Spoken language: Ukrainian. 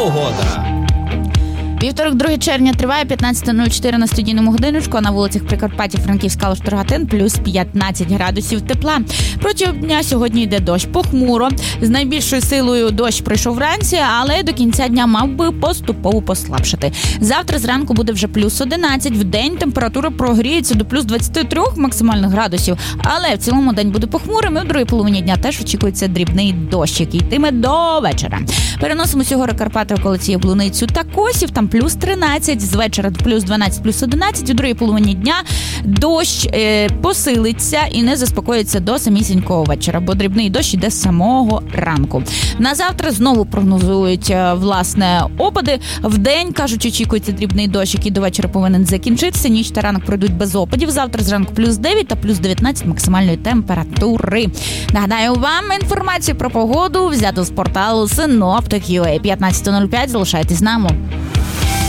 Погода. Вівторок, 2 червня, триває 15:04 на студійному годиночку, а на вулицях Прикарпаття, Франківська, Калуш, Рогатин, плюс 15 градусів тепла. Протягом дня сьогодні йде дощ похмуро. З найбільшою силою дощ прийшов вранці, але до кінця дня мав би поступово послабшати. Завтра зранку буде вже плюс 11, в день температура прогріється до плюс 23 максимальних градусів, але в цілому день буде похмурим, і в другій половині дня теж очікується дрібний дощ, який йтиме до вечора. Переносимо сьогодні Карпати, околиці Яблуницю та Косів, там плюс 13, з вечора плюс 12, плюс 11, у другій половині дня дощ посилиться і не заспокоїться до самісінького вечора, бо дрібний дощ йде з самого ранку. На завтра знову прогнозують, власне, опади. Вдень, кажуть, очікується дрібний дощ, який до вечора повинен закінчитися. Ніч та ранок пройдуть без опадів. Завтра зранку плюс 9 та плюс 19 максимальної температури. Нагадаю вам, інформацію про погоду взято з порталу Synoptic.ua. 15:05. Залишайтесь з нами.